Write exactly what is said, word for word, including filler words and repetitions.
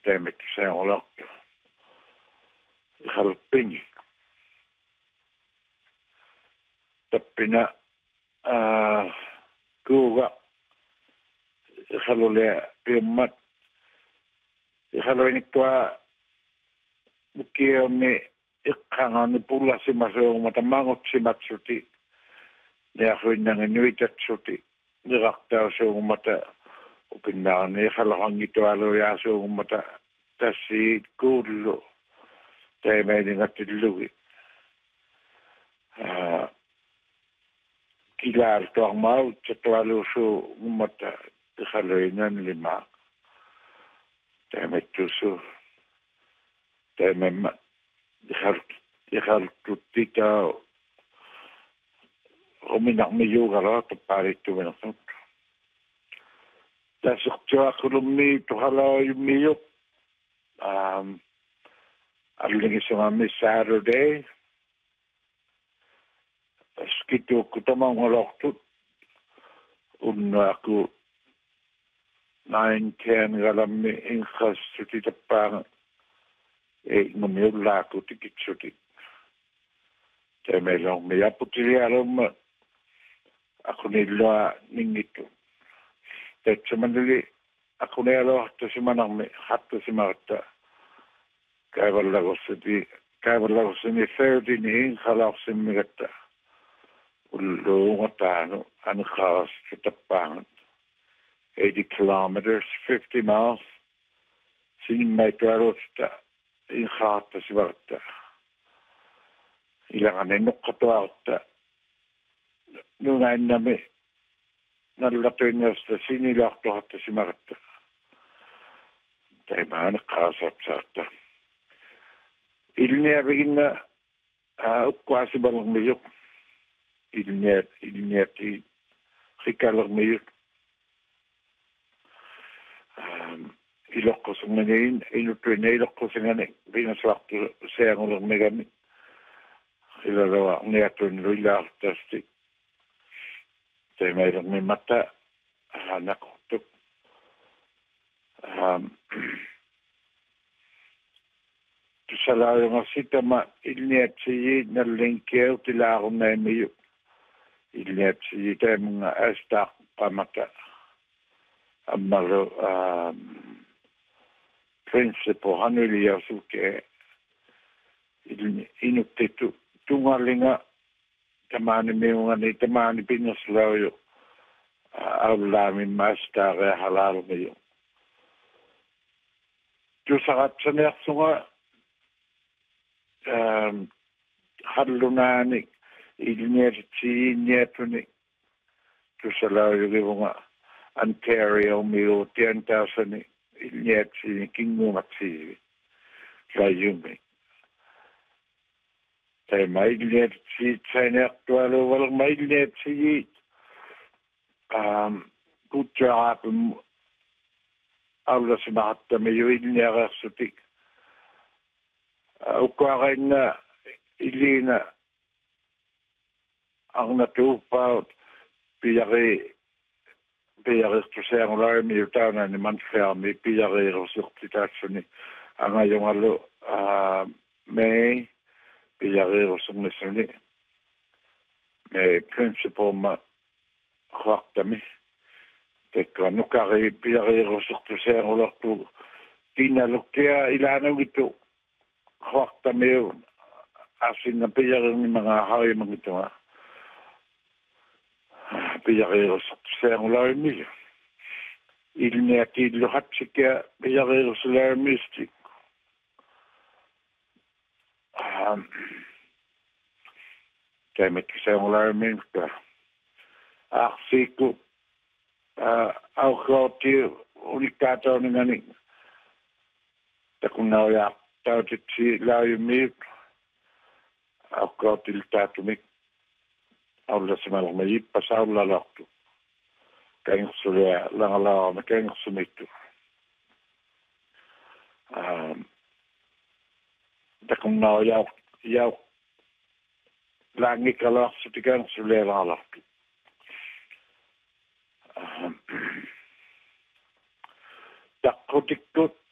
teemet seurlortu khalpini tappina a kuuga khalule piummat khaloinikwa mukioni iqqangani pullasimaseuumata mangutsimatsuti nearruinnangi nuitatsuti nirartaasuumata upinnaarni khalorangitualuyaasuumata tassiit kuullu taimainingatillugi a kilaal tuarmaut tatualuusu ummata khaloinan lima taimettusu taimemma ihalt ihaltuttita ominarmiyuugala tappaalittuminertut tasertuaqulummi tuhalaayummiuq um allingisungami Saturday skituukkutamangalortut unnaaqu nine ten galammi inqassuti tappaanga e ngamiullaaku tikitsuti tamelormi yaputilialumma aqunilloa ningittu tatsamandali aqunialoortasimanarmi hattasimarta kaivallagussati kaivallagussani thirty-ni inqalaorsimmigatta ulluungataanu anqaarastu tappaangat eighty kilometers fifty miles sinimmaitualuutta inqaartasimarta ilangani nuqqatuarta nunaannami nallatuinnersta sinilaartuartasimarta taimaani qaasartaarta ilniaviginna ukkuasimalermiyuq ilniat ilniati rikalermiyuq um iloqqusunganain inutuina iloqqusungani pinasuartu seangulermigami ilalawa niatuinluilaartasti taimailermi matta hanaqortuk um tusalaayungarsitama ilniatsiyi nallinkeu tilaarunaimiyu ilniatsiyi taimunga astaaq qamata ammalu um principle haniliasuke ilni inuttitu tungalinga tamani miungani tamani pingaslauyo aulami mastaare halalmiyu tusaqatsanearsunga um hallunani ilniatiiniatuni tusalauyo Ontario miu tiantasani ilniatsi kingumatsivi layumi tai mailniatsi tsainiartualu wal mailniatsi um kutsaapum aulasmaattami ilniarersutik ukkarinna ilina arnatuuppaut piari piaristuseengularmi utaunani manflearmi piarirusortitaatsuni angajungalu uh, May piarirusornisuni me principalma huartami tekka nukari piarirusortuseengulartu tinalukkia ilaanugittu huartami asinna piarirni mga harimangitunga piarirusseangulaimi ilniatilluhatsikia piarirusulaimisti um taimitkiseangulaiminka arsiku auqaati unikkaatauningani takunnauja tautitsi laayummiut auqaatiltaatumik aulasimalma yippasaullalortu kangersulia langalaama kangersumittu um takunnao yau yau langikalaarsuti kangersulia langalortu um taqqutikkut